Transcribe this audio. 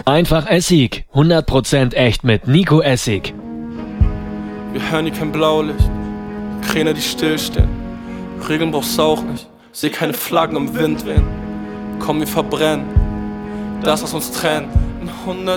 Einfach Essig, 100% echt mit Nico Essig. Wir hören hier kein Blaulicht, Kräne, die stillstehen. Regeln brauchst du auch nicht, seh keine Flaggen im Wind wehen. Komm, wir verbrennen das, was uns trennt. In 100